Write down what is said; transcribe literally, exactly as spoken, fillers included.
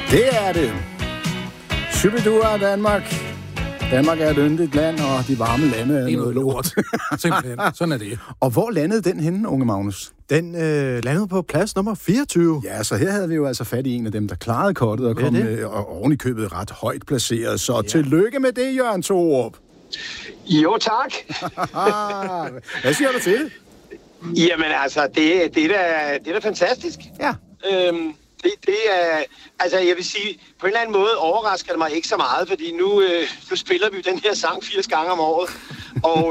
Det er det. Shubidua Danmark. Danmark er et yndigt land, og de varme lande er, Det er noget lort. Simpelthen. Sådan er det. Og hvor landede den henne, unge Magnus? Den øh, landede på plads nummer fireogtyve. Ja, så her havde vi jo altså fat i en af dem, der klarede kortet og kom øh, og oven i købet ret højt placeret. Så ja. Tillykke med det, Jørgen Thorup. Jo, tak. Hvad siger du til det? Jamen altså, det, det, er, da, det er da fantastisk. Ja. Øhm, det, det er, altså jeg vil sige, på en eller anden måde overrasker det mig ikke så meget, fordi nu, øh, nu spiller vi jo den her sang firs gange om året. Og